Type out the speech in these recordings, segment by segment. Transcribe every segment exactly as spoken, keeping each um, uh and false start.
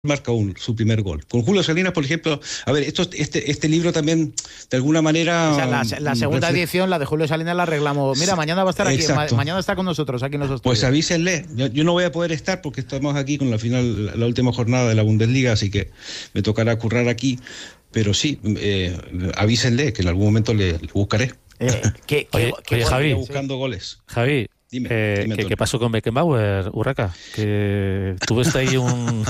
marca un, su primer gol. Con Julio Salinas, por ejemplo, a ver, esto, este, este libro también, de alguna manera... O sea, la, la segunda refle- edición, la de Julio Salinas, la arreglamos. Mira, mañana va a estar aquí, ma- Exacto. mañana está con nosotros, aquí en los estudios. Pues avísenle, yo, yo no voy a poder estar porque estamos aquí con la final, la, la última jornada de la Bundesliga, así que me tocará currar aquí, pero sí, eh, avísenle que en algún momento le, le buscaré. Eh, ¿qué, qué, Oye, qué oye, gol? Javi. Iré buscando goles. Javi, Dime, eh, dime, ¿qué, Antonio. qué pasó con Beckenbauer, Urraca? Que tuviste ahí un,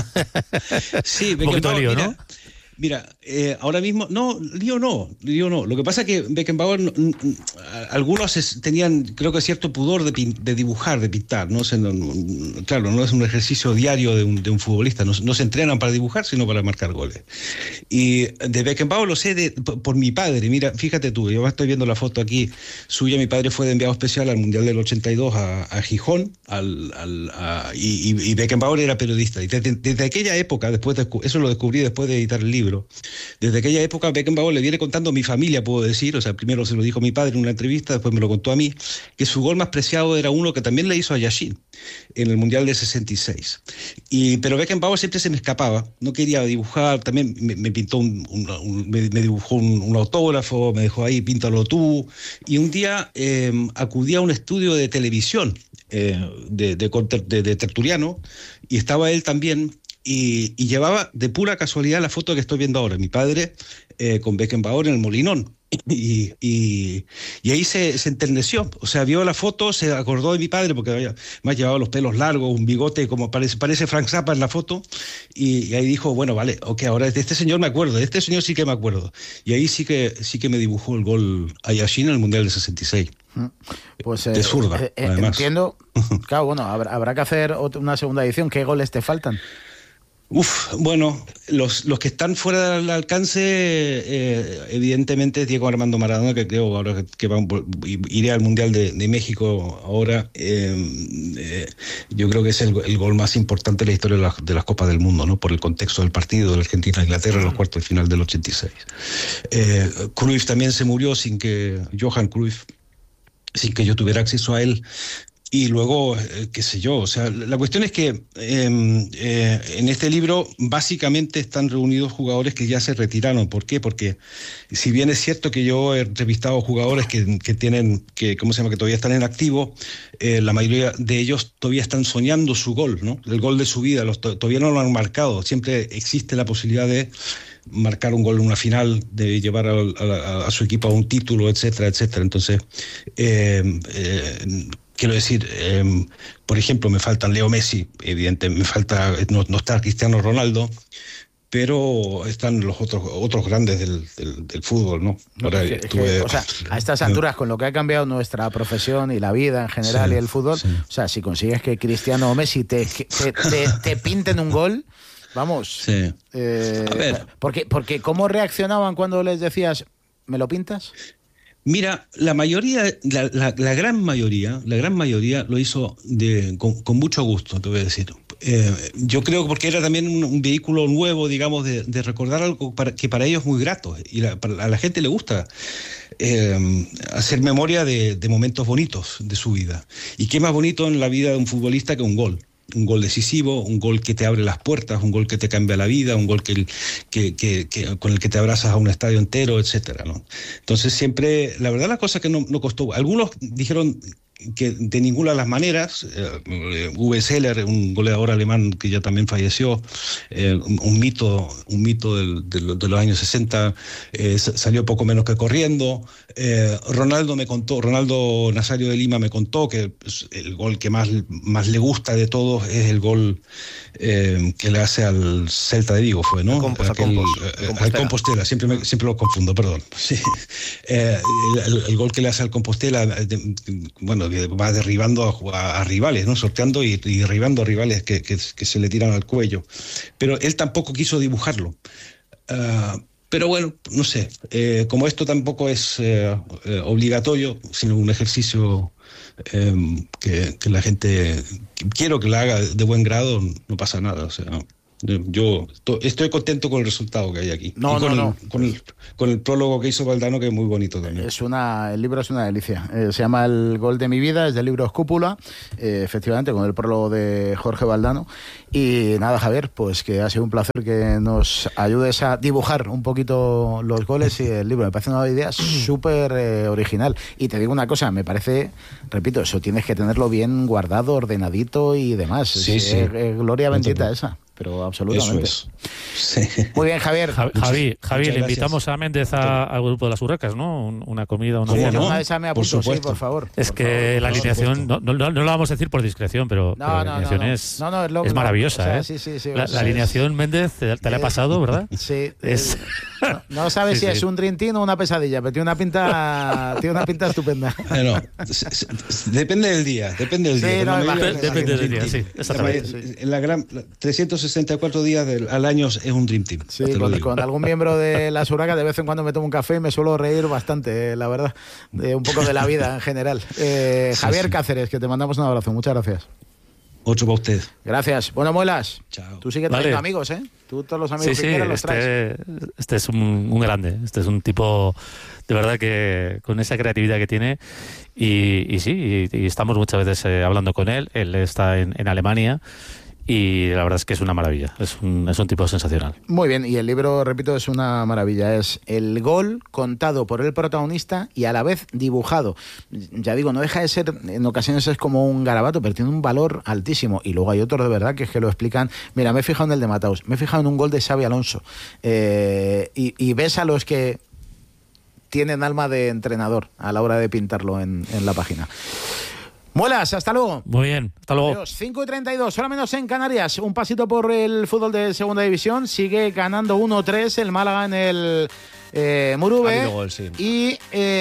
Sí, un poquito de Beckenbauer, lío, mira, ¿no? Mira, eh, ahora mismo, no, lío no, lío no. Lo que pasa es que Beckenbauer, no, n- n- algunos es- tenían, creo que cierto pudor de, pin- de dibujar, de pintar. No sé, no, no, claro, no es un ejercicio diario de un, de un futbolista. No, no se entrenan para dibujar, sino para marcar goles. Y de Beckenbauer lo sé de, por, por mi padre. Mira, fíjate tú, yo estoy viendo la foto aquí suya. Mi padre fue de enviado especial al Mundial del ochenta y dos a, a Gijón, al, al, a- y, y- y Beckenbauer era periodista. Y desde, desde aquella época, después de, eso lo descubrí después de editar el libro. Desde aquella época Beckenbauer le viene contando a mi familia, puedo decir, o sea, primero se lo dijo mi padre en una entrevista, después me lo contó a mí, que su gol más preciado era uno que también le hizo a Yashin en el Mundial de sesenta y seis. Y, pero Beckenbauer siempre se me escapaba, no quería dibujar, también me, me pintó un, un, un- me, me dibujó un, un autógrafo, me dejó ahí, píntalo tú, y un día eh, acudí a un estudio de televisión eh, de, de, de, de Tertuliano, y estaba él también. Y, y llevaba de pura casualidad la foto que estoy viendo ahora, mi padre eh, con Beckenbauer en el Molinón. Y, y, y ahí se, se enterneció, o sea, vio la foto, se acordó de mi padre, porque había más llevaba los pelos largos, un bigote, como parece, parece Frank Zappa en la foto, y, y ahí dijo, bueno, vale, ok, ahora de este señor me acuerdo, de este señor sí que me acuerdo. Y ahí sí que, sí que me dibujó el gol a Yashin en el Mundial del sesenta y seis. Pues, eh, de zurda, eh, eh, además. entiendo. Claro, bueno, habrá, habrá que hacer otra- una segunda edición. ¿Qué goles te faltan? Uf, bueno, los, los que están fuera del alcance, eh, evidentemente Diego Armando Maradona, que creo ahora que, que va, iré al Mundial de, de México ahora, eh, eh, yo creo que es el, el gol más importante de la historia de las, de las Copas del Mundo, ¿no? Por el contexto del partido de la Argentina-Inglaterra en los cuartos de final del ochenta y seis. Eh, Cruyff también se murió sin que, Johan Cruyff, sin que yo tuviera acceso a él. Y luego, eh, qué sé yo, o sea, la cuestión es que eh, eh, en este libro básicamente están reunidos jugadores que ya se retiraron. ¿Por qué? Porque si bien es cierto que yo he entrevistado jugadores que, que tienen, que, ¿cómo se llama?, que todavía están en activo, eh, la mayoría de ellos todavía están soñando su gol, ¿no? El gol de su vida, los, todavía no lo han marcado. Siempre existe la posibilidad de marcar un gol en una final, de llevar a, a, a su equipo a un título, etcétera, etcétera. Entonces, eh, eh, quiero decir, eh, por ejemplo, me faltan Leo Messi, evidentemente, me falta, no, no está Cristiano Ronaldo, pero están los otros otros grandes del, del, del fútbol, ¿no? Ahora, Es que- es que, tuve, o sea, a estas alturas, con lo que ha cambiado nuestra profesión y la vida en general Sí, y el fútbol, sí. o sea, si consigues que Cristiano o Messi te, te, te, te pinten un gol, vamos. Sí. Eh, A ver. Porque, porque ¿cómo reaccionaban cuando les decías, ¿me lo pintas? Mira, la mayoría, la, la, la gran mayoría, la gran mayoría lo hizo de, con, con mucho gusto, te voy a decir. Eh, yo creo que porque era también un, un vehículo nuevo, digamos, de, de recordar algo para, que para ellos es muy grato. Y la, para, a la gente le gusta eh, hacer memoria de, de momentos bonitos de su vida. Y qué más bonito en la vida de un futbolista que un gol. Un gol decisivo, un gol que te abre las puertas, un gol que te cambia la vida, un gol que, que, que, que con el que te abrazas a un estadio entero, etcétera, ¿no? Entonces siempre, la verdad, la cosa que no, no costó. Algunos dijeron que de ninguna de las maneras, eh, Uwe Seeler, un goleador alemán que ya también falleció, eh, un, un mito, un mito del, del, de los años sesenta, eh, salió poco menos que corriendo. Eh, Ronaldo me contó, Ronaldo Nazario de Lima me contó que el gol que más, más le gusta de todos es el gol eh, que le hace al Celta de Vigo, fue, ¿no? Al Compos, Aquel, al Compos, eh, Compostela. al Compostela, siempre, me, siempre lo confundo, perdón. Sí. Eh, el, el, el gol que le hace al Compostela, de, bueno, va derribando a, a rivales, ¿no? Sorteando y, y derribando a rivales que, que, que se le tiran al cuello. Pero él tampoco quiso dibujarlo. Uh, Pero bueno, no sé, eh, como esto tampoco es eh, eh, obligatorio, sino un ejercicio eh, que, que la gente, que quiero que la haga de buen grado, no pasa nada, o sea, Yo to, estoy contento con el resultado que hay aquí. No, y con, no, el, no. con, el, con el prólogo que hizo Valdano, que es muy bonito también. Es una, el libro es una delicia. Eh, se llama El gol de mi vida, es del libro Escúpula, eh, efectivamente, con el prólogo de Jorge Valdano. Y nada, Javier, pues que ha sido un placer que nos ayudes a dibujar un poquito los goles y el libro. Me parece una idea súper eh, original. Y te digo una cosa, me parece, repito, eso tienes que tenerlo bien guardado, ordenadito y demás. Sí, es, sí. Eh, eh, gloria No bendita te... esa. Pero absolutamente. Eso es. Sí. Muy bien, Javier. Javi, Muchas, Javi, Javi muchas le invitamos a Méndez a, al grupo de las Urracas, ¿no? Un, una comida, una ¿Cómo cena. no? Una de esas me apunto, Por sí, supuesto. por favor. Es por que favor, la por alineación, no, supuesto. no, no lo vamos a decir por discreción, pero, No, pero la no, alineación no, no. es, No, no, es lo- es maravillosa, o sea, ¿eh? sí, sí, sí, la, o sea, la alineación, es- Méndez, te, te la ha Eh, pasado, ¿verdad? Sí. Es- eh, no, no sabes Sí, si sí. es un Dream Team o una pesadilla, pero tiene una pinta, tiene una pinta estupenda. Bueno, se- se- depende del día, depende del Sí, día. no, La mayoría- imagino, Depende del día, Sí, sí, La exactamente. mayoría- En la gran la- trescientos sesenta y cuatro días del, al año es un Dream Team. Sí, te lo con, digo. con algún miembro de las Urracas de vez en cuando me tomo un café y me suelo reír bastante, eh, la verdad, de un poco de la vida en general. Eh, Sí, Javier sí. Cáceres, que te mandamos un abrazo, muchas gracias. Otro para usted. Gracias. Bueno, Muelas, Chao. tú sigue Vale. trayendo amigos, ¿eh? Tú todos los amigos Sí, que sí, quieras los traes. este, este es un, un grande, este es un tipo de verdad que con esa creatividad que tiene y, y sí, y, y estamos muchas veces eh, hablando con él, él está en, en Alemania y la verdad es que es una maravilla, es un, es un tipo sensacional. Muy bien, y el libro, repito, es una maravilla. Es el gol contado por el protagonista y a la vez dibujado. Ya digo, no deja de ser, en ocasiones es como un garabato, pero tiene un valor altísimo. Y luego hay otros de verdad que es que lo explican. Mira, me he fijado en el de Mataos, me he fijado en un gol de Xabi Alonso. Eh, y, y ves a los que tienen alma de entrenador a la hora de pintarlo en, en la página. Muelas, hasta luego. Muy bien, hasta luego. Adiós. cinco y treinta y dos, hora menos en Canarias. Un pasito por el fútbol de segunda división. Sigue ganando uno tres el Málaga en el eh, Murube. Ha habido gol, sí. Y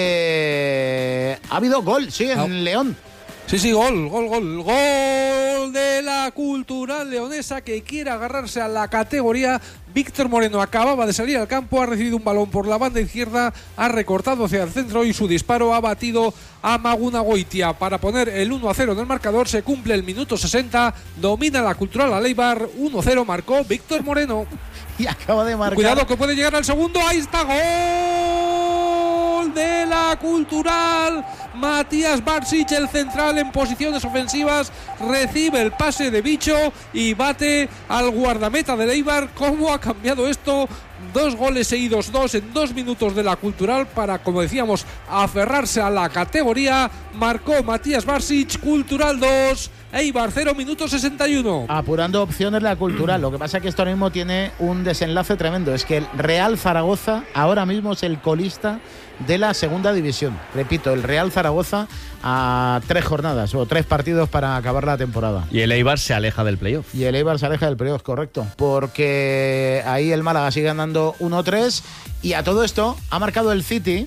eh, ha habido gol, sí, en Ah. León. Sí, sí, gol, gol, gol. Gol de la Cultural Leonesa que quiere agarrarse a la categoría. Víctor Moreno acababa de salir al campo, ha recibido un balón por la banda izquierda, ha recortado hacia el centro y su disparo ha batido a Maguna Goitia para poner el uno a cero en el marcador. Se cumple el minuto sesenta, domina la Cultural a Leibar, uno cero marcó Víctor Moreno. Y acaba de marcar. Cuidado que puede llegar al segundo, ahí está, gol de la Cultural. Matías Barsic, el central en posiciones ofensivas, recibe el pase de Bicho y bate al guardameta de Eibar. ¿Cómo ha cambiado esto? Dos goles seguidos, dos en dos minutos de la Cultural para, como decíamos, aferrarse a la categoría. Marcó Matías Barsic, Cultural dos, Eibar cero, minuto sesenta y uno. Apurando opciones la Cultural. Lo que pasa es que esto ahora mismo tiene un desenlace tremendo. Es que el Real Zaragoza ahora mismo es el colista de la segunda división. Repito, el Real Zaragoza a tres jornadas o tres partidos para acabar la temporada. Y el Eibar se aleja del playoff. Y el Eibar se aleja del playoff, correcto. Porque ahí el Málaga sigue ganando uno tres. Y a todo esto ha marcado el City.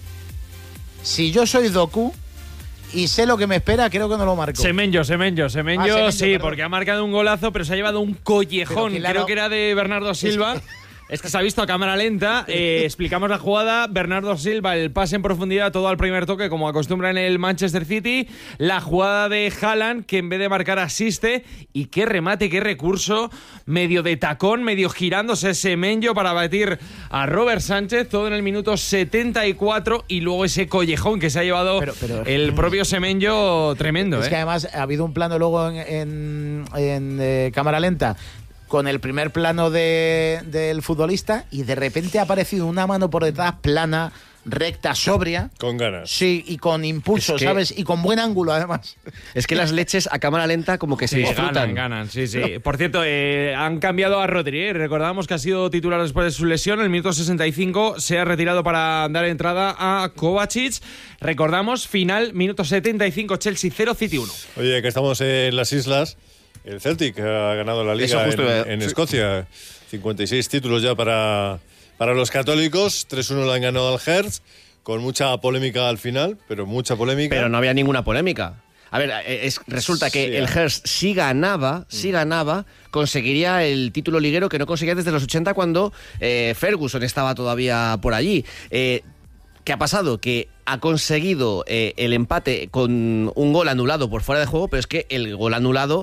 Si yo soy Doku y sé lo que me espera, creo que no lo marco. Semenyo, Semenyo, Semenyo, Ah, Semenyo, sí, perdón. porque ha marcado un golazo, pero se ha llevado un Pero collejón. que le ha Creo dado- que era de Bernardo Silva. Es que se ha visto a cámara lenta. Eh, explicamos la jugada. Bernardo Silva, el pase en profundidad, todo al primer toque, como acostumbra en el Manchester City. La jugada de Haaland, que en vez de marcar asiste. Y qué remate, qué recurso. Medio de tacón, medio girándose Semenyo para batir a Robert Sánchez. Todo en el minuto setenta y cuatro. Y luego ese collejón que se ha llevado Pero- pero- el propio Semenyo, tremendo. Es ¿eh? que además ha habido un plano luego en, en- en, eh, cámara lenta con el primer plano de, del futbolista y de repente ha aparecido una mano por detrás plana, recta, sobria. Con ganas. Sí, y con impulso, Es que- ¿sabes? Y con buen ángulo además. Es que las leches a cámara lenta como que se Sí, disfrutan. ganan, ganan, sí, sí. Por cierto, eh, han cambiado a Rodri, ¿eh? Recordamos que ha sido titular después de su lesión. En el minuto sesenta y cinco se ha retirado para dar entrada a Kovacic. Recordamos, final, minuto setenta y cinco, Chelsea cero, City uno. Oye, que estamos en las islas. El Celtic ha ganado la Eso liga justo, en, eh, en sí. Escocia. cincuenta y seis títulos ya para, para los católicos. tres uno le han ganado al Hertz, con mucha polémica al final, pero mucha polémica. Pero no había ninguna polémica. A ver, es, resulta que Sí, el ah. Hearst, si ganaba, si ganaba, conseguiría el título liguero que no conseguía desde los ochenta cuando eh, Ferguson estaba todavía por allí. Eh, ¿Qué ha pasado? Que ha conseguido eh, el empate con un gol anulado por fuera de juego, pero es que el gol anulado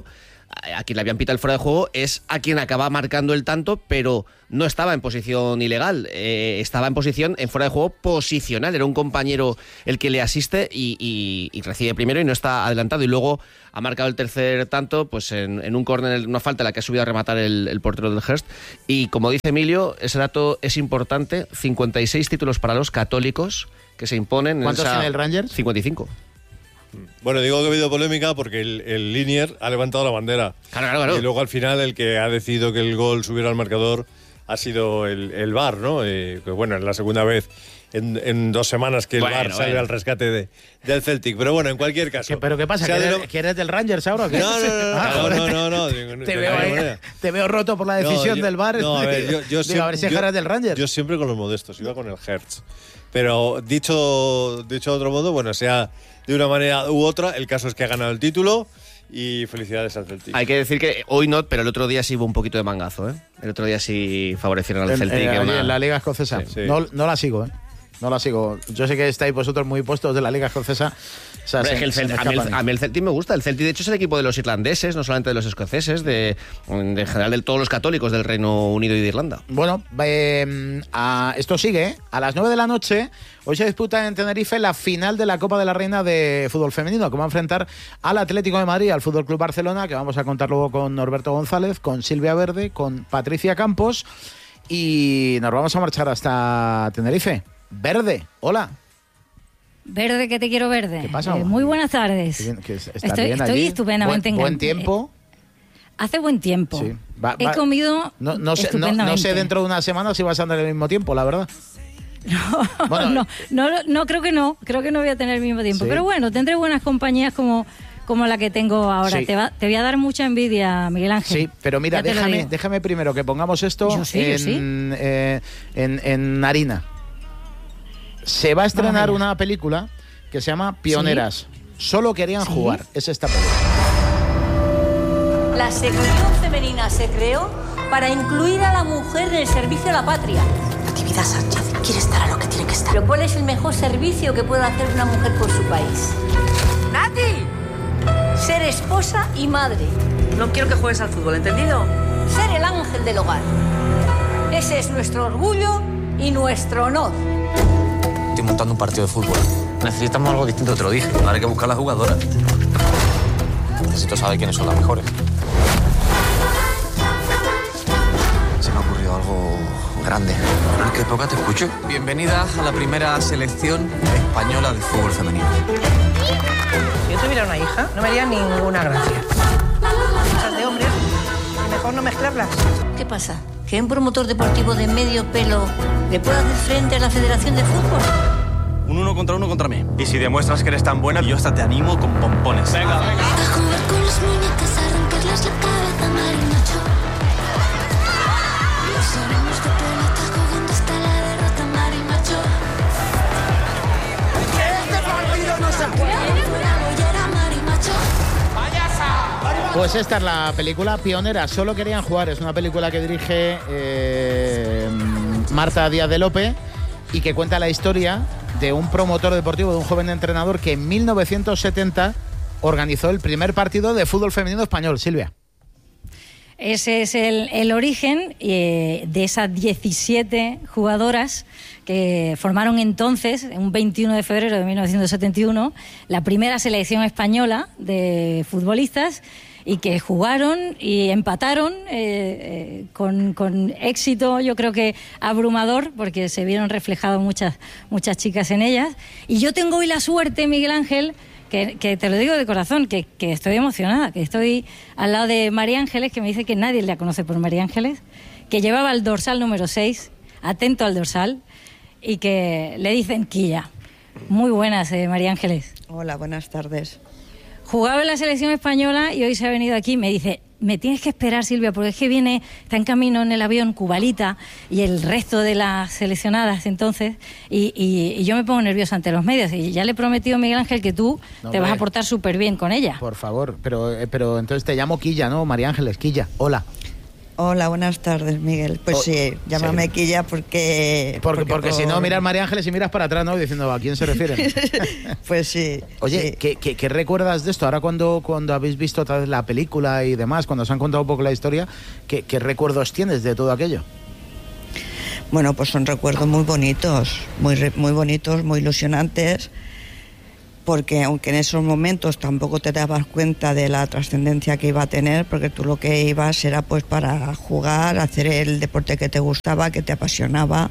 a quien le habían pitado el fuera de juego es a quien acaba marcando el tanto, pero no estaba en posición ilegal, eh, estaba en posición en fuera de juego posicional, era un compañero el que le asiste y, y, y recibe primero y no está adelantado, y luego ha marcado el tercer tanto pues en, en un córner, una falta en la que ha subido a rematar el, el portero del Hearst. Y como dice Emilio, ese dato es importante, cincuenta y seis títulos para los católicos que se imponen. ¿Cuántos en esa... tiene el Rangers? cincuenta y cinco. Bueno, digo que ha habido polémica porque el, el Linier ha levantado la bandera. Claro, claro, claro. Y luego al final el que ha decidido que el gol subiera al marcador ha sido el, el V A R, ¿no? Eh, que bueno, es la segunda vez en, en dos semanas que el Bueno, V A R sale bueno. al rescate de, del Celtic. Pero bueno, en cualquier caso. ¿Qué- ¿Pero qué pasa? se ha ¿Que de eres, lo- que eres del Rangers ahora o qué? No, no, no, no, Ah, no, joder, no, no, no, te, digo, te de veo ninguna ahí- manera. te veo roto por la decisión No, yo- del V A R. No, a ver, yo, yo Digo, siempre, a ver si yo- eres del Rangers. Yo siempre con los modestos, iba con el Hertz. Pero dicho, dicho de otro modo, bueno, sea de una manera u otra, el caso es que ha ganado el título y felicidades al Celtic. Hay que decir que hoy no, pero el otro día sí hubo un poquito de mangazo, ¿eh? El otro día sí favorecieron al En, Celtic. en- que allí una- en la Liga Escocesa. Sí, sí. No, no la sigo, ¿eh? No la sigo. Yo sé que estáis vosotros muy puestos de la Liga Escocesa. O sea, Hombre, se- es que el se me Celt- a, mí el, escapan. a mí el Celtic me gusta. El Celtic, de hecho, es el equipo de los irlandeses, no solamente de los escoceses, de, de en general de todos los católicos del Reino Unido y de Irlanda. Bueno, eh, a- esto sigue, ¿eh? A las nueve de la noche, hoy se disputa en Tenerife la final de la Copa de la Reina de fútbol femenino, que va a enfrentar al Atlético de Madrid, al Fútbol Club Barcelona, que vamos a contar luego con Norberto González, con Silvia Verde, con Patricia Campos, y nos vamos a marchar hasta Tenerife. Verde, hola. Verde, que te quiero verde. ¿Qué pasa? Eh, muy buenas tardes. Que bien- que estás estoy bien estoy allí. estupendamente Buen, buen engan- tiempo. Hace buen tiempo. Sí. Va- He va- comido No, no, sé, no, no estupendamente. sé dentro de una semana si vas a andar el mismo tiempo, la verdad. No, Bueno, no, no, no, creo que no. Creo que no voy a tener el mismo tiempo. Sí. Pero bueno, tendré buenas compañías como, como la que tengo ahora. Sí. Te, va- te voy a dar mucha envidia, Miguel Ángel. Sí, pero mira, Ya te lo déjame, digo. déjame primero que pongamos esto Yo sí, yo en, sí. eh, en, en harina. Se va a estrenar allá. una película que se llama Pioneras. Solo querían Sí. jugar. Es esta película. La sección femenina se creó para incluir a la mujer en el servicio a la patria. Natividad Sánchez quiere estar a lo que tiene que estar. Pero ¿cuál es el mejor servicio que puede hacer una mujer por su país? ¡Nati! Ser esposa y madre. No quiero que juegues al fútbol, ¿entendido? Ser el ángel del hogar. Ese es nuestro orgullo y nuestro honor. Estoy montando un partido de fútbol. Necesitamos algo distinto, te lo dije. Ahora hay que buscar las jugadoras. Necesito saber quiénes son las mejores. Se me ha ocurrido algo grande. ¿En qué época te escucho? Bienvenida a la primera selección española de fútbol femenino. Si yo tuviera una hija, no me haría ninguna gracia. Cosas de hombres, y mejor no mezclarlas. ¿Qué pasa? ¿Que un promotor deportivo de medio pelo le puede hacer frente a la Federación de Fútbol? Un uno contra uno contra mí. Y si demuestras que eres tan buena, yo hasta te animo con pompones. Venga, venga. A jugar con las muñecas, a arrancarles la cabeza, marimacho. Lo sabemos que pelota jugando hasta la derrota, marimacho. Que este partido no se juega. Fuera bollera, marimacho. Pues esta es la película Pioneras. Solo querían jugar. Es una película que dirige eh, Marta Díaz de Lope y que cuenta la historia de un promotor deportivo, de un joven entrenador que en mil novecientos setenta organizó el primer partido de fútbol femenino español. Silvia. Ese es el, el origen eh, de esas diecisiete jugadoras que formaron entonces, un veintiuno de febrero de mil novecientos setenta y uno, la primera selección española de futbolistas y que jugaron y empataron eh, eh, con, con éxito, yo creo que abrumador, porque se vieron reflejadas muchas, muchas chicas en ellas. Y yo tengo hoy la suerte, Miguel Ángel, que, que te lo digo de corazón, que, que estoy emocionada, que estoy al lado de María Ángeles, que me dice que nadie la conoce por María Ángeles, que llevaba el dorsal número seis, atento al dorsal, y que le dicen Quilla. Muy buenas, eh, María Ángeles. Hola, buenas tardes. Jugaba en la selección española y hoy se ha venido aquí y me dice, me tienes que esperar, Silvia, porque es que viene, está en camino en el avión Cubalita y el resto de las seleccionadas entonces, y, y, y yo me pongo nerviosa ante los medios. Y ya le he prometido a Miguel Ángel que tú No, te vas a hombre. portar súper bien con ella. Por favor, pero, eh, pero entonces te llamo Quilla, ¿no? María Ángeles, Quilla. Hola. Hola, buenas tardes, Miguel. Pues oh, sí, llámame sí. Quilla porque... Porque, porque, porque por... si no, miras María Ángeles y miras para atrás, ¿no? Diciendo, ¿a quién se refieren? Pues sí. Oye, sí. ¿qué, qué, ¿qué recuerdas de esto? Ahora cuando, cuando habéis visto otra vez la película y demás, cuando os han contado un poco la historia, ¿qué, qué recuerdos tienes de todo aquello? Bueno, pues son recuerdos muy bonitos, muy, muy bonitos, muy ilusionantes, porque aunque en esos momentos tampoco te dabas cuenta de la trascendencia que iba a tener, porque tú lo que ibas era pues para jugar, hacer el deporte que te gustaba, que te apasionaba,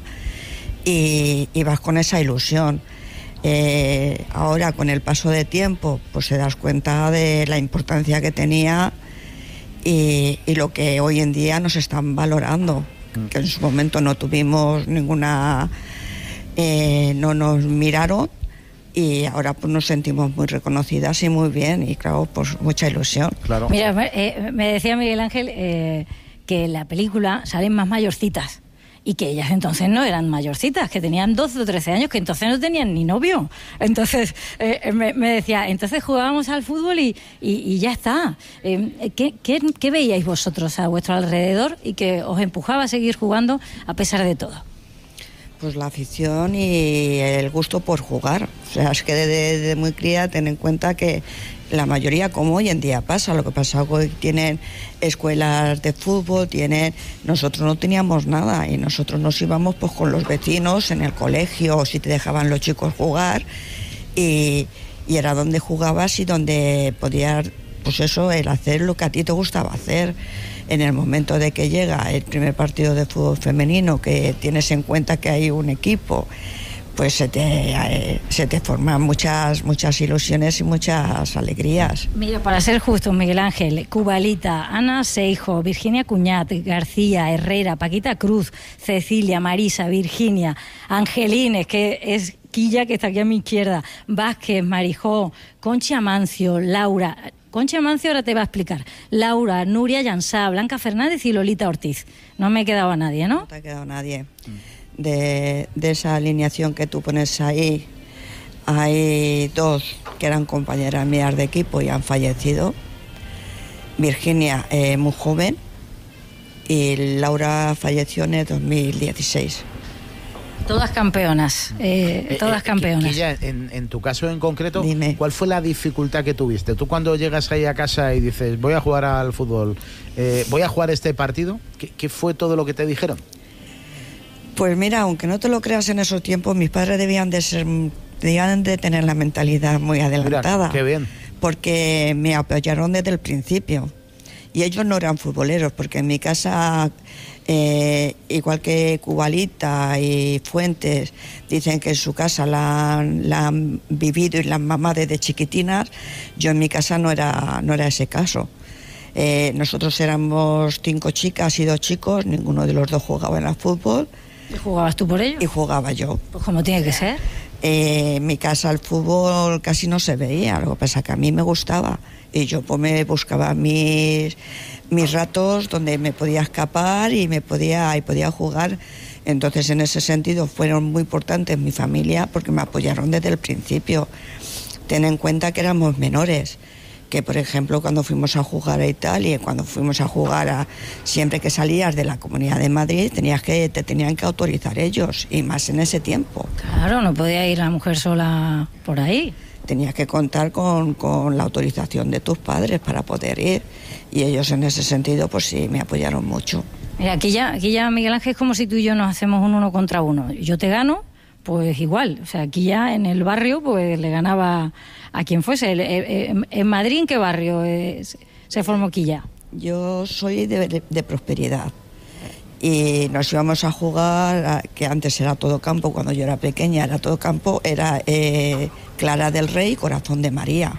y ibas con esa ilusión. Eh, ahora, con el paso de tiempo, pues te das cuenta de la importancia que tenía y, y lo que hoy en día nos están valorando, que en su momento no tuvimos ninguna, eh, no nos miraron, y ahora pues nos sentimos muy reconocidas y muy bien, y claro, pues mucha ilusión. Claro. Mira, eh, me decía Miguel Ángel eh, que en la película salen más mayorcitas y que ellas entonces no eran mayorcitas, que tenían doce o trece años, que entonces no tenían ni novio. Entonces eh, me, me decía, entonces jugábamos al fútbol y, y, y ya está. Eh, ¿qué, qué, ¿Qué veíais vosotros a vuestro alrededor y que os empujaba a seguir jugando a pesar de todo? Pues la afición y el gusto por jugar. O sea, es que desde de muy cría ten en cuenta que la mayoría, como hoy en día pasa, lo que pasa es que hoy tienen escuelas de fútbol, tienen, nosotros no teníamos nada y nosotros nos íbamos pues con los vecinos en el colegio, o si te dejaban los chicos jugar, y, y era donde jugabas y donde podías, pues eso, el hacer lo que a ti te gustaba hacer. En el momento de que llega el primer partido de fútbol femenino, que tienes en cuenta que hay un equipo, pues se te, eh, se te forman muchas, muchas ilusiones y muchas alegrías. Mira, para ser justos, Miguel Ángel, Cubalita, Ana Seijo, Virginia Cuñat, García, Herrera, Paquita Cruz, Cecilia, Marisa, Virginia, Angelines, que es Quilla, que está aquí a mi izquierda, Vázquez, Marijó, Conchi Amancio, Laura... Conchi Amancio ahora te va a explicar. Laura, Nuria Llansá, Blanca Fernández y Lolita Ortiz. No me he quedado a nadie, ¿no? No te ha quedado nadie. De, de esa alineación que tú pones ahí, hay dos que eran compañeras mías de equipo y han fallecido. Virginia, eh, muy joven, y Laura falleció en el dos mil dieciséis. Todas campeonas, eh, todas eh, campeonas. Quilla, en, en tu caso en concreto, Dime. ¿cuál fue la dificultad que tuviste? Tú cuando llegas ahí a casa y dices, voy a jugar al fútbol, eh, voy a jugar este partido, ¿qué, ¿qué fue todo lo que te dijeron? Pues mira, aunque no te lo creas, en esos tiempos mis padres debían de ser, debían de tener la mentalidad muy adelantada. Mira, qué bien. Porque me apoyaron desde el principio. Y ellos no eran futboleros, porque en mi casa, eh, igual que Cubalita y Fuentes, dicen que en su casa la han, la han vivido y la han mamado desde chiquitinas, yo en mi casa no era, no era ese caso. Eh, nosotros éramos cinco chicas y dos chicos, ninguno de los dos jugaba en el fútbol. ¿Y jugabas tú por ello? Y jugaba yo. Pues como tiene que ser. Eh, en mi casa el fútbol casi no se veía, lo que pasa es que a mí me gustaba y yo pues me buscaba mis, mis ratos donde me podía escapar y me podía, y podía jugar. Entonces en ese sentido fueron muy importantes mi familia porque me apoyaron desde el principio. Ten en cuenta que éramos menores, que por ejemplo cuando fuimos a jugar a Italia, cuando fuimos a jugar a, siempre que salías de la Comunidad de Madrid tenías que, te tenían que autorizar ellos, y más en ese tiempo. Claro, no podía ir la mujer sola por ahí. Tenías que contar con, con la autorización de tus padres para poder ir, y ellos en ese sentido pues sí me apoyaron mucho. Mira, aquí ya, aquí ya Miguel Ángel, es como si tú y yo nos hacemos un uno contra uno. Yo te gano, pues igual. O sea, aquí ya en el barrio pues le ganaba a quien fuese. ¿En Madrid en qué barrio se formó Quilla? Yo soy de, de, de Prosperidad. Y nos íbamos a jugar, a, que antes era todo campo, cuando yo era pequeña era todo campo, era eh, Clara del Rey, Corazón de María.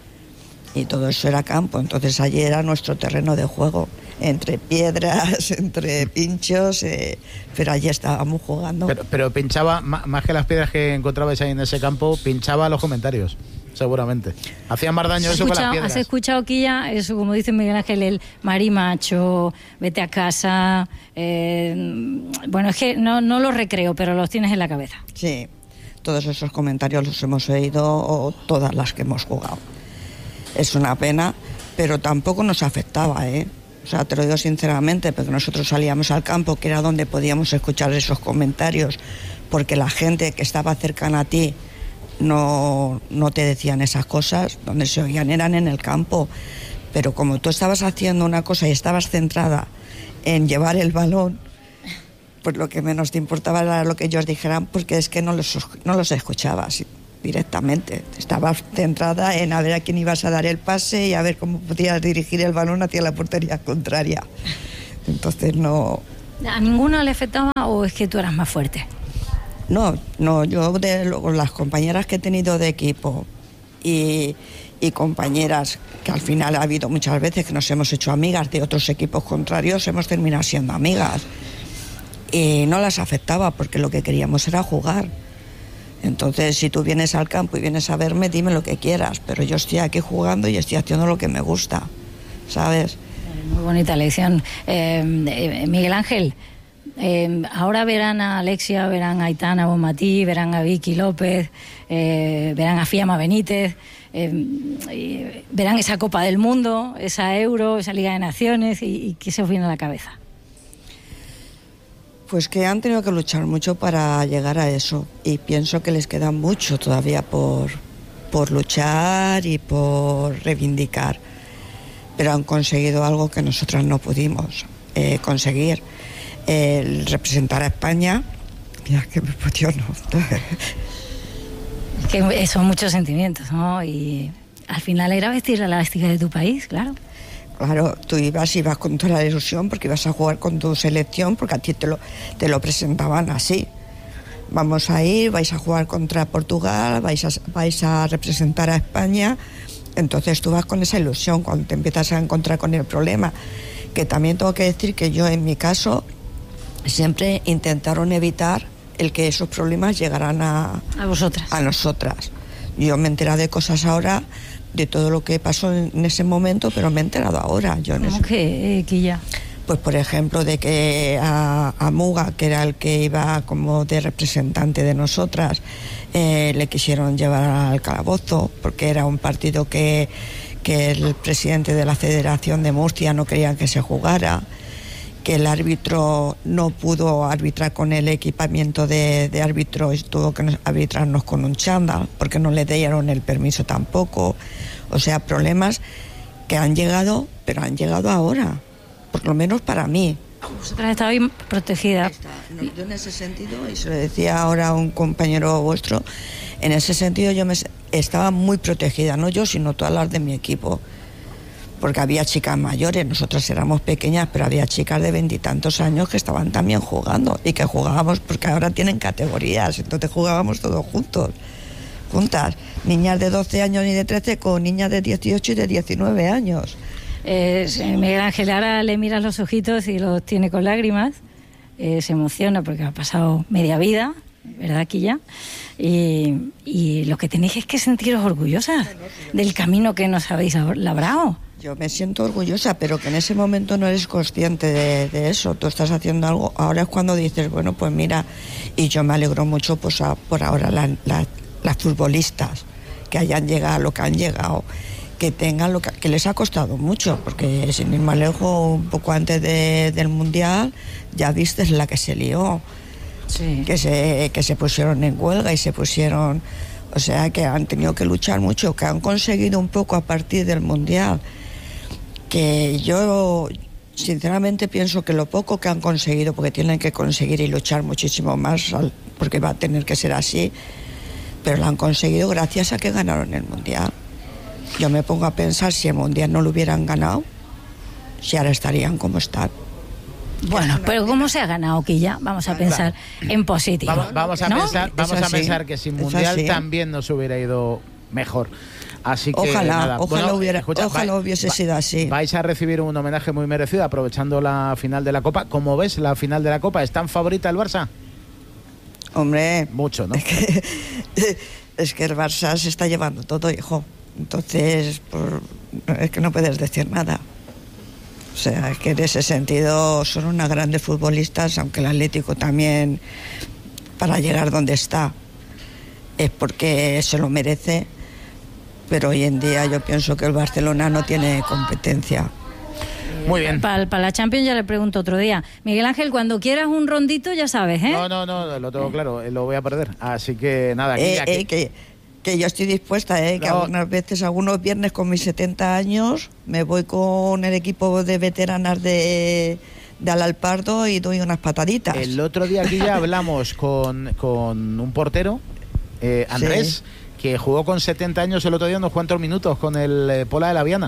Y todo eso era campo, entonces allí era nuestro terreno de juego, entre piedras, entre pinchos, eh, pero allí estábamos jugando. Pero, pero pinchaba, más que las piedras que encontrabais ahí en ese campo, pinchaba los comentarios. Seguramente. Hacía más daño eso que las piedras. ¿Has escuchado aquí ya eso, como dice Miguel Ángel, el marimacho, vete a casa? Eh, bueno, es que no, no los recreo, pero los tienes en la cabeza. Sí, todos esos comentarios los hemos oído todas las que hemos jugado. Es una pena, pero tampoco nos afectaba, ¿eh? O sea, te lo digo sinceramente, porque nosotros salíamos al campo, que era donde podíamos escuchar esos comentarios, porque la gente que estaba cercana a ti no, no te decían esas cosas, donde se oían eran en el campo. Pero como tú estabas haciendo una cosa y estabas centrada en llevar el balón, pues lo que menos te importaba era lo que ellos dijeran, porque es que no los, no los escuchabas directamente. Estabas centrada en a ver a quién ibas a dar el pase y a ver cómo podías dirigir el balón hacia la portería contraria. Entonces no... ¿A ninguno le afectaba o es que tú eras más fuerte? No, no, yo de lo, las compañeras que he tenido de equipo y, y compañeras que al final ha habido muchas veces que nos hemos hecho amigas de otros equipos contrarios, hemos terminado siendo amigas. Y no las afectaba porque lo que queríamos era jugar. Entonces, si tú vienes al campo y vienes a verme, dime lo que quieras, pero yo estoy aquí jugando y estoy haciendo lo que me gusta, ¿sabes? Muy bonita lección. Eh, Miguel Ángel, eh, ahora verán a Alexia, verán a Aitana Bonmatí, verán a Vicky López, eh, verán a Fiamma Benítez, eh, verán esa Copa del Mundo, esa Euro, esa Liga de Naciones, y, y ¿qué se os viene a la cabeza? Pues que han tenido que luchar mucho para llegar a eso, y pienso que les queda mucho todavía por, por luchar y por reivindicar, pero han conseguido algo que nosotras no pudimos eh, conseguir, el representar a España. Mira que me emociono. Es que son muchos sentimientos, ¿no? Y al final era vestir la elástica de tu país, claro. Claro, tú ibas, ibas con toda la ilusión porque ibas a jugar con tu selección, porque a ti te lo, te lo presentaban así. Vamos a ir, vais a jugar contra Portugal, vais a, vais a representar a España. Entonces tú vas con esa ilusión cuando te empiezas a encontrar con el problema. Que también tengo que decir que yo, en mi caso, siempre intentaron evitar el que esos problemas llegaran a, a vosotras. A nosotras. Yo me he enterado de cosas ahora, de todo lo que pasó en ese momento, pero me he enterado ahora. Yo ¿Cómo que, eh, que ya? Pues por ejemplo de que a, a Muga, que era el que iba como de representante de nosotras, eh, le quisieron llevar al calabozo porque era un partido que, que el presidente de la Federación de Murcia no quería que se jugara, que el árbitro no pudo arbitrar con el equipamiento de, de árbitro y tuvo que arbitrarnos con un chándal porque no le dieron el permiso tampoco. O sea, problemas que han llegado, pero han llegado ahora, por lo menos para mí. Vosotras estabais protegidas. No, yo en ese sentido, y se lo decía ahora a un compañero vuestro, en ese sentido yo me estaba muy protegida, no yo, sino todas las de mi equipo. Porque había chicas mayores, nosotras éramos pequeñas, pero había chicas de veintitantos años que estaban también jugando y que jugábamos, porque ahora tienen categorías, entonces jugábamos todos juntos, juntas, niñas de doce años y de trece con niñas de dieciocho y de diecinueve años. Eh, Miguel Ángel, ahora le miras los ojitos y los tiene con lágrimas, eh, se emociona porque ha pasado media vida, ¿verdad, aquí ya? Y, y lo que tenéis es que sentiros orgullosas del camino que nos habéis labrado. Yo me siento orgullosa, pero que en ese momento no eres consciente de, de eso. Tú estás haciendo algo, ahora es cuando dices, bueno, pues mira, y yo me alegro mucho pues a, por ahora la, la, las futbolistas que hayan llegado a lo que han llegado, que tengan lo que, que les ha costado mucho, porque sin ir más lejos, un poco antes de, del Mundial, ya viste la que se lió, sí. que, se, que se pusieron en huelga y se pusieron... O sea, que han tenido que luchar mucho, que han conseguido un poco a partir del Mundial. Que yo sinceramente pienso que lo poco que han conseguido, porque tienen que conseguir y luchar muchísimo más, porque va a tener que ser así, pero lo han conseguido gracias a que ganaron el Mundial. Yo me pongo a pensar, si el Mundial no lo hubieran ganado, si ahora estarían como están. Bueno, pero ¿cómo se ha ganado, Quilla? Vamos a pensar claro. en positivo. Vamos, vamos a, ¿no? pensar, vamos a pensar que sin Mundial también nos hubiera ido mejor. Así que ojalá, nada. ojalá, bueno, hubiera, escucha, ojalá va, hubiese va, sido así. Vais a recibir un homenaje muy merecido aprovechando la final de la Copa. ¿Cómo ves la final de la Copa? ¿Es tan favorita el Barça? Hombre, mucho, ¿no? Es que, es que el Barça se está llevando todo, hijo. Entonces, por, es que no puedes decir nada. O sea, es que en ese sentido son unas grandes futbolistas, aunque el Atlético también, para llegar donde está, es porque se lo merece. Pero hoy en día yo pienso que el Barcelona no tiene competencia. Muy bien. Para pa la Champions ya le pregunto otro día. Miguel Ángel, cuando quieras un rondito ya sabes, ¿eh? No, no, no, lo tengo claro, lo voy a perder. Así que nada, aquí, Eh, aquí. eh, que, que yo estoy dispuesta, eh, que No. algunas veces, algunos viernes con mis setenta años, me voy con el equipo de veteranas de, de Alalpardo y doy unas pataditas. El otro día aquí ya hablamos con, con un portero, eh, Andrés, sí. que jugó con setenta años el otro día unos cuantos minutos con el eh, Pola de la Viana.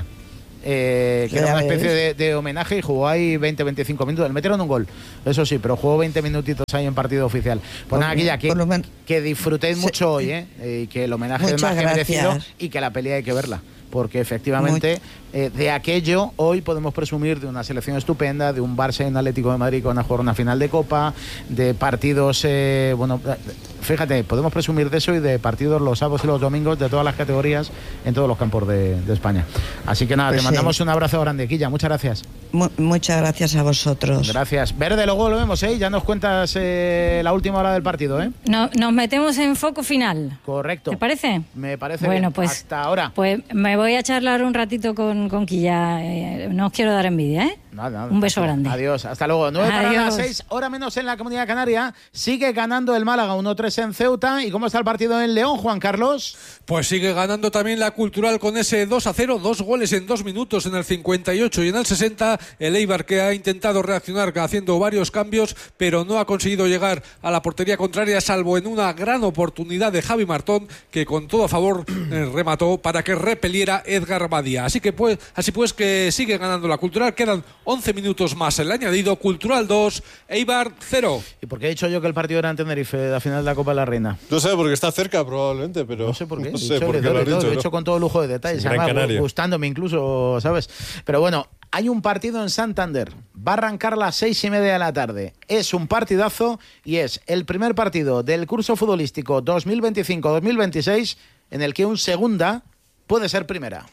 Eh, que era una especie de, de homenaje y jugó ahí veinte a veinticinco minutos. Le metieron un gol, eso sí, pero jugó veinte minutitos ahí en partido oficial. Pues nada, aquí ya, que, que disfrutéis sí. mucho hoy, ¿eh? Y que el homenaje es más que merecido y que la pelea hay que verla. Porque efectivamente eh, de aquello hoy podemos presumir de una selección estupenda, de un Barça y un Atlético de Madrid que van a jugar una final de Copa, de partidos, eh, bueno, fíjate, podemos presumir de eso y de partidos los sábados y los domingos de todas las categorías en todos los campos de, de España. Así que nada, pues te mandamos sí. un abrazo grande, Quilla, muchas gracias. M muchas gracias a vosotros. Gracias. Verde, luego lo vemos, ¿eh? Ya nos cuentas eh, la última hora del partido, ¿eh? No, nos metemos en foco final. Correcto. ¿Te parece? Me parece bueno, bien. Pues, hasta ahora. Pues me voy a charlar un ratito con, con Quilla. Eh, no os quiero dar envidia, ¿eh? Nada, nada. Un beso grande. Adiós, hasta luego. nueve para las seis, hora menos en la Comunidad Canaria. Sigue ganando el Málaga uno tres en Ceuta. ¿Y cómo está el partido en León, Juan Carlos? Pues sigue ganando también la Cultural con ese dos a cero, dos goles en dos minutos en el cincuenta y ocho y en el sesenta. El Eibar, que ha intentado reaccionar haciendo varios cambios, pero no ha conseguido llegar a la portería contraria, salvo en una gran oportunidad de Javi Martón, que con todo a favor eh, remató para que repeliera Edgar Badía. Así que pues, así pues que sigue ganando la Cultural. Quedan once minutos más el añadido. Cultural dos, Eibar cero. ¿Y por qué he dicho yo que el partido era en Tenerife, la final de la Copa de la Reina? No sé, porque está cerca probablemente, pero no sé por qué. No sé dicho, por qué lo has dicho, lo he ¿no? hecho con todo lujo de detalles, Sí, además, gustándome incluso, ¿sabes? Pero bueno, hay un partido en Santander. Va a arrancar a las seis y media de la tarde. Es un partidazo y es el primer partido del curso futbolístico dos mil veinticinco dos mil veintiséis en el que un segunda puede ser primera.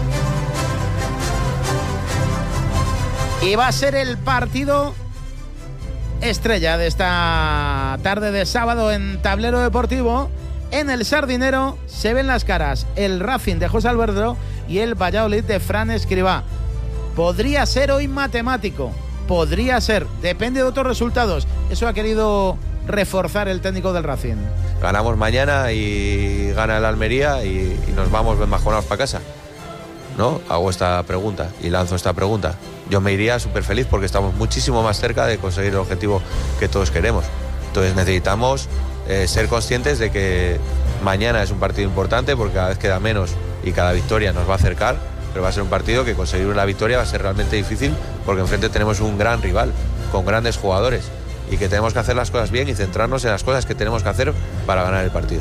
Y va a ser el partido estrella de esta tarde de sábado en Tablero Deportivo. En el Sardinero se ven las caras el Racing de José Alberto y el Valladolid de Fran Escribá. Podría ser hoy matemático, podría ser, depende de otros resultados. Eso ha querido reforzar el técnico del Racing. Ganamos mañana y gana el Almería y, y nos vamos bajonados para casa, ¿no? Hago esta pregunta y lanzo esta pregunta. Yo me iría súper feliz porque estamos muchísimo más cerca de conseguir el objetivo que todos queremos. Entonces necesitamos eh, ser conscientes de que mañana es un partido importante porque cada vez queda menos y cada victoria nos va a acercar, pero va a ser un partido que conseguir una victoria va a ser realmente difícil porque enfrente tenemos un gran rival con grandes jugadores y que tenemos que hacer las cosas bien y centrarnos en las cosas que tenemos que hacer para ganar el partido.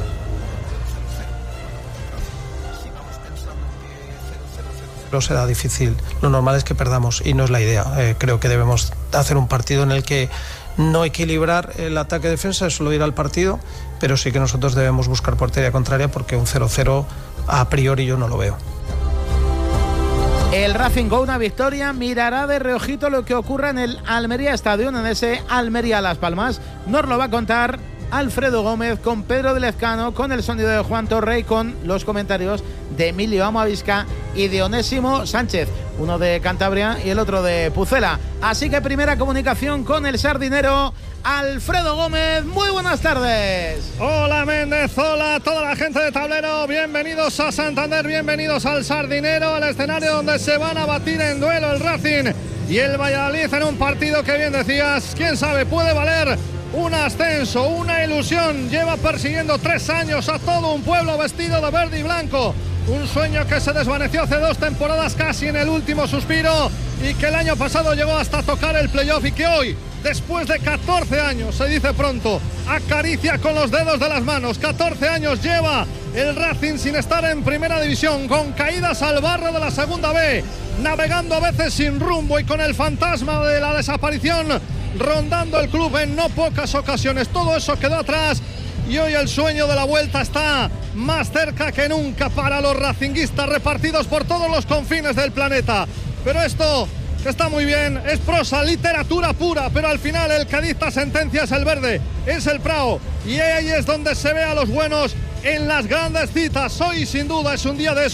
Será difícil, lo normal es que perdamos y no es la idea. Eh, creo que debemos hacer un partido en el que no equilibrar el ataque-defensa, es solo ir al partido, pero sí que nosotros debemos buscar portería contraria porque un cero cero a priori yo no lo veo. El Racing con una victoria mirará de reojito lo que ocurra en el Almería Stadium, en ese Almería Las Palmas. Nos lo va a contar Alfredo Gómez con Pedro de Lezcano, con el sonido de Juan Torre y con los comentarios de Emilio Amavisca y de Onésimo Sánchez, uno de Cantabria y el otro de Pucela. Así que primera comunicación con el Sardinero, Alfredo Gómez. Muy buenas tardes. Hola Méndez, hola a toda la gente de Tablero, bienvenidos a Santander, bienvenidos al Sardinero, el escenario donde se van a batir en duelo el Racing y el Valladolid en un partido que, bien decías, quién sabe, puede valer un ascenso, una ilusión. Lleva persiguiendo tres años a todo un pueblo vestido de verde y blanco. Un sueño que se desvaneció hace dos temporadas, casi en el último suspiro, y que el año pasado llegó hasta tocar el playoff y que hoy, después de catorce años, se dice pronto, acaricia con los dedos de las manos. catorce años lleva el Racing sin estar en primera división, con caídas al barro de la segunda B, navegando a veces sin rumbo y con el fantasma de la desaparición rondando el club en no pocas ocasiones. Todo eso quedó atrás y hoy el sueño de la vuelta está más cerca que nunca para los racinguistas repartidos por todos los confines del planeta. Pero esto, que está muy bien, es prosa, literatura pura, pero al final el que dicta sentencias es el verde, es el Prao, y ahí es donde se ve a los buenos en las grandes citas. Hoy sin duda es un día de esos,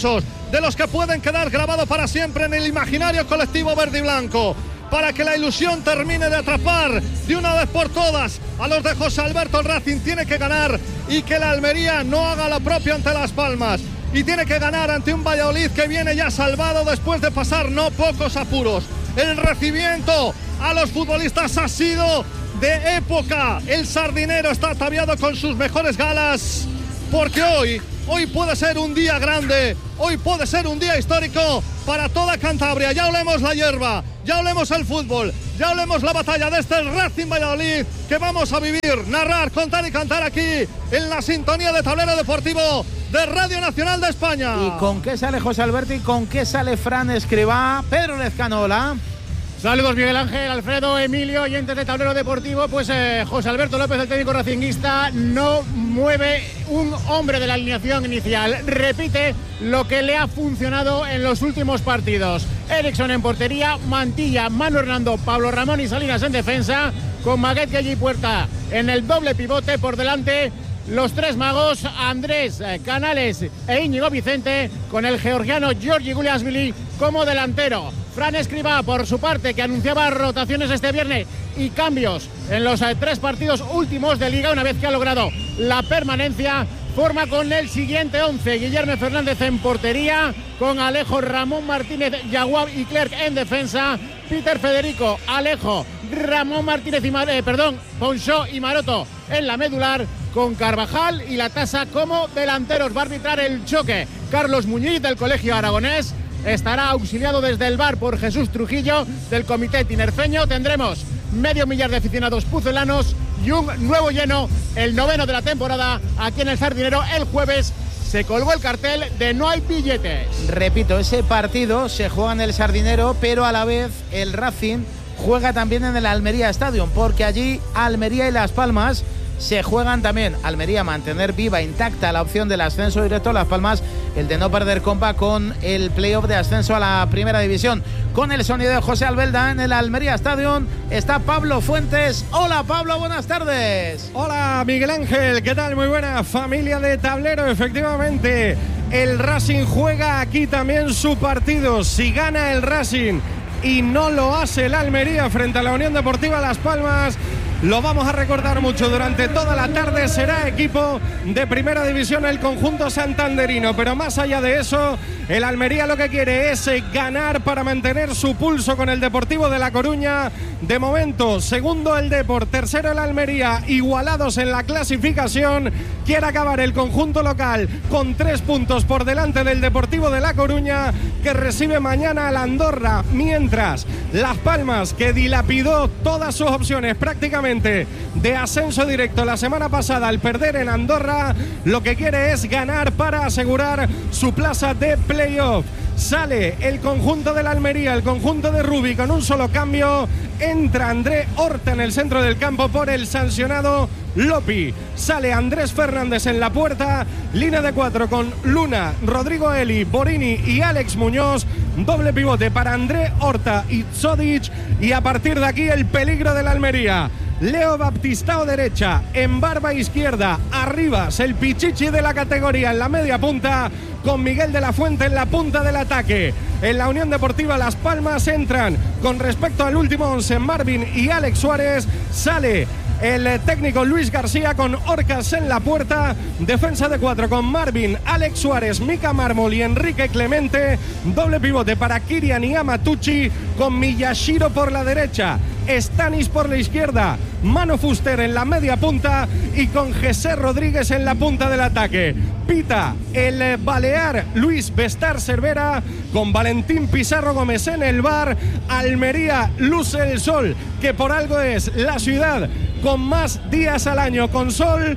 de los que pueden quedar grabados para siempre en el imaginario colectivo verde y blanco, para que la ilusión termine de atrapar de una vez por todas a los de José Alberto. El Racing tiene que ganar y que la Almería no haga lo propio ante Las Palmas, y tiene que ganar ante un Valladolid que viene ya salvado después de pasar no pocos apuros. El recibimiento a los futbolistas ha sido de época. El Sardinero está ataviado con sus mejores galas, porque hoy Hoy puede ser un día grande, hoy puede ser un día histórico para toda Cantabria. Ya olemos la hierba, ya olemos el fútbol, ya olemos la batalla de este Racing Valladolid que vamos a vivir, narrar, contar y cantar aquí en la sintonía de Tablero Deportivo de Radio Nacional de España. ¿Y con qué sale José Alberto y con qué sale Fran Escribá? Pedro Lezcano, hola. Saludos Miguel Ángel, Alfredo, Emilio, oyentes de Tablero Deportivo. Pues eh, José Alberto López, el técnico racinguista, no mueve un hombre de la alineación inicial. Repite lo que le ha funcionado en los últimos partidos. Erickson en portería, Mantilla, Manu Hernando, Pablo Ramón y Salinas en defensa, con Maguet, Gueye y Puerta en el doble pivote. Por delante los tres magos, Andrés, Canales e Íñigo Vicente, con el georgiano Georgi Guliasvili como delantero. Fran Escribá, por su parte, que anunciaba rotaciones este viernes y cambios en los eh, tres partidos últimos de Liga, una vez que ha logrado la permanencia, forma con el siguiente once: Guillermo Fernández en portería, con Alejo, Ramón Martínez, Yaguab y Clerc en defensa, Peter Federico, Alejo, Ramón Martínez y Mar eh, perdón, Ponchó y Maroto en la medular, con Carvajal y Latasa como delanteros. Va a arbitrar el choque Carlos Muñiz, del Colegio Aragonés. Estará auxiliado desde el V A R por Jesús Trujillo, del Comité Tinerfeño. Tendremos medio millar de aficionados pucelanos y un nuevo lleno, el noveno de la temporada, aquí en el Sardinero. El jueves se colgó el cartel de no hay billetes. Repito, ese partido se juega en el Sardinero, pero a la vez el Racing juega también en el Almería Stadium, porque allí Almería y Las Palmas se juegan también. Almería mantener viva, intacta la opción del ascenso directo. Las Palmas el de no perder compa con el playoff de ascenso a la primera división. Con el sonido de José Albelda en el Almería Stadium está Pablo Fuentes. Hola Pablo, buenas tardes. Hola Miguel Ángel, ¿qué tal? Muy buena familia de Tablero. Efectivamente, el Racing juega aquí también su partido. Si gana el Racing y no lo hace el Almería frente a la Unión Deportiva Las Palmas, lo vamos a recordar mucho durante toda la tarde. Será equipo de primera división el conjunto santanderino, pero más allá de eso, el Almería lo que quiere es ganar para mantener su pulso con el Deportivo de La Coruña. De momento, segundo el Depor, tercero el Almería, igualados en la clasificación. Quiere acabar el conjunto local con tres puntos por delante del Deportivo de La Coruña, que recibe mañana al Andorra, mientras Las Palmas, que dilapidó todas sus opciones prácticamente de ascenso directo la semana pasada al perder en Andorra, lo que quiere es ganar para asegurar su plaza de playoff. Sale el conjunto de la Almería, el conjunto de Rubi, con un solo cambio. Entra André Horta en el centro del campo por el sancionado Lopi. Sale Andrés Fernández en la puerta. Línea de cuatro con Luna, Rodrigo Eli, Borini y Alex Muñoz. Doble pivote para André Horta y Zodic. Y a partir de aquí el peligro de la Almería. Leo Baptistao derecha, en Barba izquierda, Arribas, el pichichi de la categoría en la media punta, con Miguel de la Fuente en la punta del ataque. En la Unión Deportiva Las Palmas entran, con respecto al último once, Marvin y Alex Suárez. Sale el técnico Luis García con Orcas en la puerta. Defensa de cuatro con Marvin, Alex Suárez, Mika Mármol y Enrique Clemente. Doble pivote para Kirian y Amatucci, con Miyashiro por la derecha, Stanis por la izquierda, Mano Fuster en la media punta y con José Rodríguez en la punta del ataque. Pita el balear Luis Bestar Cervera, con Valentín Pizarro Gómez en el V A R. Almería luce el sol, que por algo es la ciudad con más días al año con sol,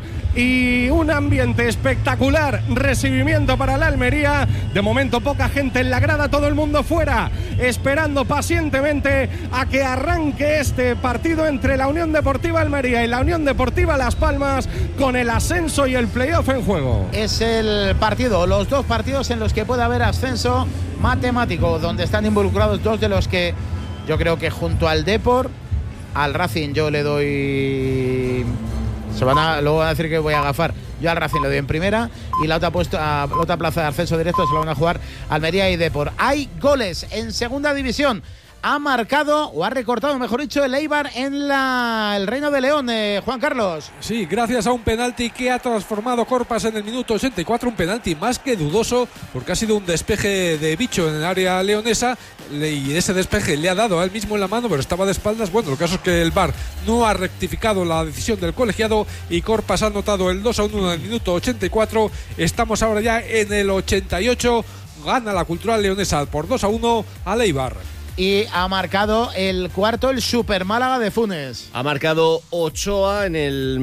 y un ambiente espectacular. Recibimiento para la Almería. De momento poca gente en la grada, todo el mundo fuera, esperando pacientemente a que arranque este partido entre la Unión Deportiva Almería y la Unión Deportiva Las Palmas, con el ascenso y el playoff en juego. Es el partido, los dos partidos en los que puede haber ascenso matemático, donde están involucrados dos de los que yo creo que, junto al Depor, al Racing yo le doy... Se van a, luego van a decir que voy a agafar. Yo al Racing lo doy en primera y la otra, puesto, a, la otra plaza de ascenso directo se la van a jugar Almería y Depor. Hay goles en segunda división. Ha marcado, o ha recortado, mejor dicho, el Eibar en la, el Reino de León, eh, Juan Carlos. Sí, gracias a un penalti que ha transformado Corpas en el minuto ochenta y cuatro, un penalti más que dudoso, porque ha sido un despeje de Bicho en el área leonesa, y ese despeje le ha dado a él mismo en la mano, pero estaba de espaldas. Bueno, el caso es que el V A R no ha rectificado la decisión del colegiado y Corpas ha anotado el dos a uno en el minuto ochenta y cuatro. Estamos ahora ya en el ochenta y ocho, gana la Cultural Leonesa por dos a uno al Eibar. Y ha marcado el cuarto el Super Málaga de Funes. Ha marcado Ochoa en el